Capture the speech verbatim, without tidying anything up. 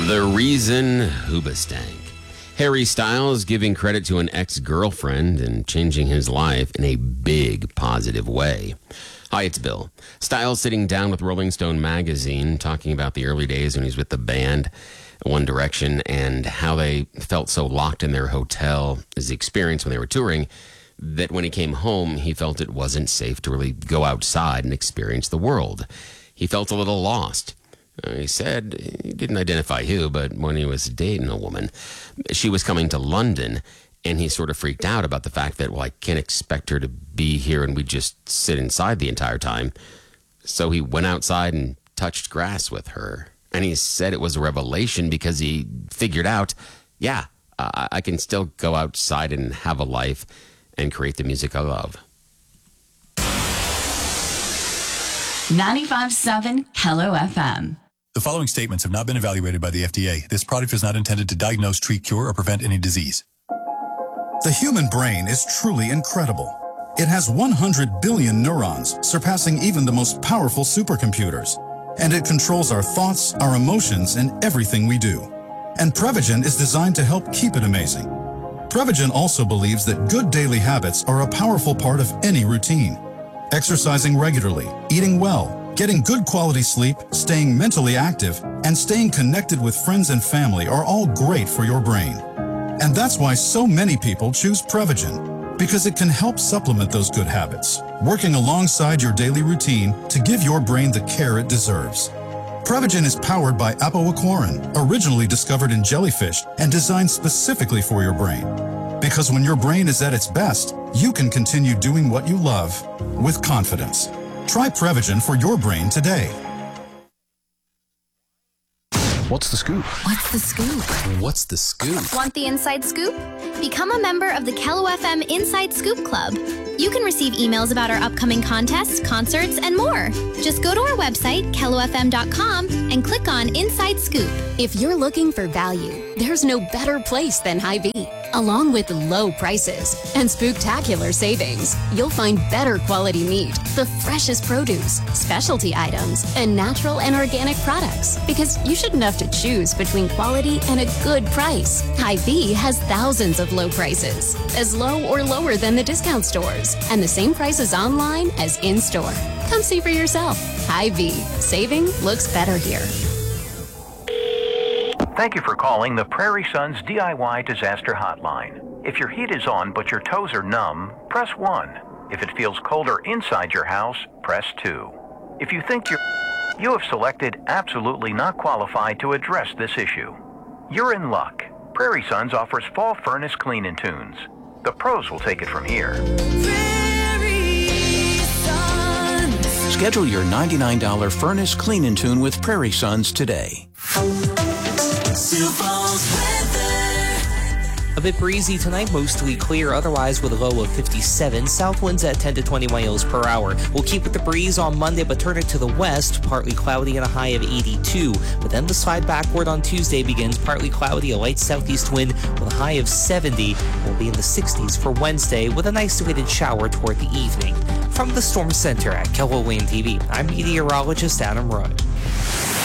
The reason Hoobastank. Harry Styles giving credit to an ex-girlfriend and changing his life in a big positive way. Hi, it's Bill. Styles sitting down with Rolling Stone magazine talking about the early days when he was with the band One Direction and how they felt so locked in their hotel, his experience when they were touring, that when he came home, he felt it wasn't safe to really go outside and experience the world. He felt a little lost. Uh, he said he didn't identify who, but when he was dating a woman, she was coming to London, and he sort of freaked out about the fact that, well, I can't expect her to be here and we just sit inside the entire time. So he went outside and touched grass with her. And he said it was a revelation because he figured out, yeah, uh, I can still go outside and have a life and create the music I love. ninety-five point seven Hello F M. The following statements have not been evaluated by the F D A. This product is not intended to diagnose, treat, cure, or prevent any disease. The human brain is truly incredible. It has one hundred billion neurons, surpassing even the most powerful supercomputers. And it controls our thoughts, our emotions, and everything we do. And Prevagen is designed to help keep it amazing. Prevagen also believes that good daily habits are a powerful part of any routine. Exercising regularly, eating well, getting good quality sleep, staying mentally active, and staying connected with friends and family are all great for your brain. And that's why so many people choose Prevagen, because it can help supplement those good habits, working alongside your daily routine to give your brain the care it deserves. Prevagen is powered by apoaquarin, originally discovered in jellyfish and designed specifically for your brain. Because when your brain is at its best, you can continue doing what you love with confidence. Try Prevagen for your brain today. What's the scoop? What's the scoop? What's the scoop? Want the inside scoop? Become a member of the Kello F M Inside Scoop Club. You can receive emails about our upcoming contests, concerts, and more. Just go to our website, kello f m dot com, and click on Inside Scoop. If you're looking for value, there's no better place than Hy-Vee. Along with low prices and spooktacular savings, you'll find better quality meat, the freshest produce, specialty items, and natural and organic products. Because you shouldn't have to choose between quality and a good price. Hy-Vee has thousands of low prices, as low or lower than the discount stores, and the same prices online as in-store. Come see for yourself. Hy-Vee. Saving looks better here. Thank you for calling the Prairie Sons D I Y Disaster Hotline. If your heat is on but your toes are numb, press one. If it feels colder inside your house, press two. If you think you're... You have selected absolutely not qualified to address this issue. You're in luck. Prairie Sons offers fall furnace clean-in tunes. The pros will take it from here. Prairie Sons. Schedule your ninety-nine dollars furnace clean-in tune with Prairie Sons today. A bit breezy tonight, mostly clear, otherwise with a low of fifty-seven. South winds at ten to twenty miles per hour. We'll keep with the breeze on Monday, but turn it to the west, partly cloudy and a high of eighty-two. But then the slide backward on Tuesday begins partly cloudy, a light southeast wind with a high of seventy. We'll be in the sixties for Wednesday with an isolated shower toward the evening. From the Storm Center at KELOLAND T V, I'm meteorologist Adam Rudd.